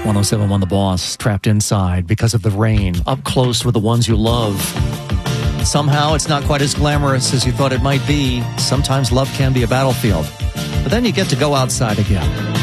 107.1 The Boss, trapped inside because of the rain, up close with the ones you love. Somehow it's not quite as glamorous as you thought it might be. Sometimes love can be a battlefield. But then you get to go outside again.